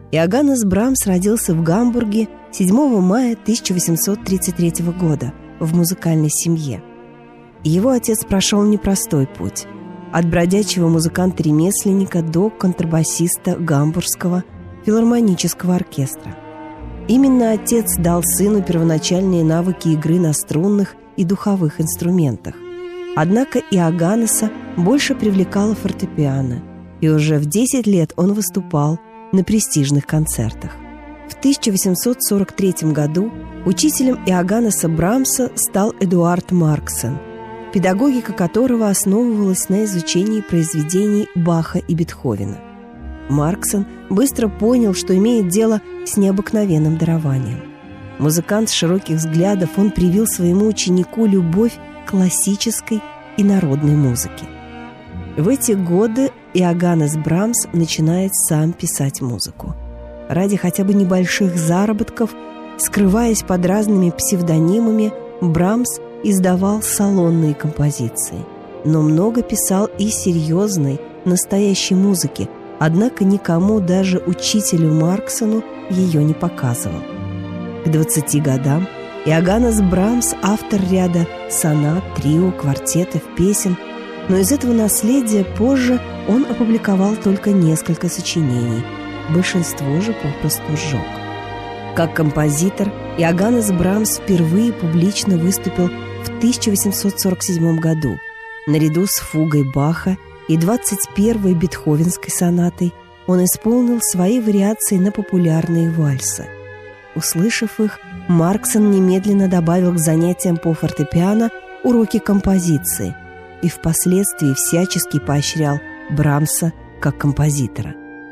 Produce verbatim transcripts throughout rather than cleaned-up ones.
Иоганнес Брамс родился в Гамбурге седьмого мая тысяча восемьсот тридцать третьего года в музыкальной семье. Его отец прошел непростой путь – от бродячего музыканта-ремесленника до контрабасиста Гамбургского филармонического оркестра. Именно отец дал сыну первоначальные навыки игры на струнных и духовых инструментах. Однако Иоганнеса больше привлекало фортепиано, и уже в десять лет он выступал на престижных концертах. В тысяча восемьсот сорок третьем году учителем Иоганнеса Брамса стал Эдуард Марксен, педагогика которого основывалась на изучении произведений Баха и Бетховена. Марксен быстро понял, что имеет дело с необыкновенным дарованием. Музыкант широких взглядов, он привил своему ученику любовь к классической и народной музыке. В эти годы Иоганнес Брамс начинает сам писать музыку. Ради хотя бы небольших заработков, скрываясь под разными псевдонимами, Брамс издавал салонные композиции, но много писал и серьезной, настоящей музыки, однако никому, даже учителю Марксену, ее не показывал. К двадцати годам Иоганнес Брамс – автор ряда сонат, трио, квартетов, песен, но из этого наследия позже он опубликовал только несколько сочинений, большинство же попросту сжег. Как композитор Иоганнес Брамс впервые публично выступил в тысяча восемьсот сорок седьмом году. Наряду с фугой Баха и двадцать первой бетховенской сонатой он исполнил свои вариации на популярные вальсы. Услышав их, Марксен немедленно добавил к занятиям по фортепиано уроки композиции и впоследствии всячески поощрял Брамса как композитора.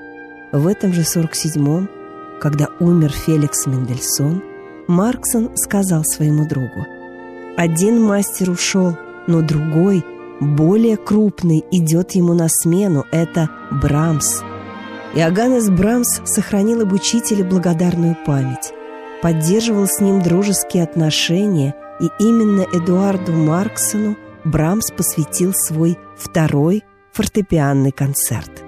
В этом же сорок седьмом, когда умер Феликс Мендельсон, Марксен сказал своему другу: «Один мастер ушел, но другой, более крупный, идет ему на смену. Это Брамс». Иоганнес Брамс сохранил об учителе благодарную память, поддерживал с ним дружеские отношения, и именно Эдуарду Марксену Брамс посвятил свой второй фортепианный концерт.